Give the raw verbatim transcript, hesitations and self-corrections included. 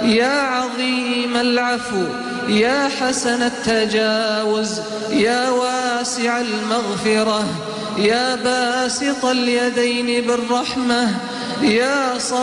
يا عظيم العفو يا حسن التجاوز يا واسع المغفرة يا باسط اليدين بالرحمة يا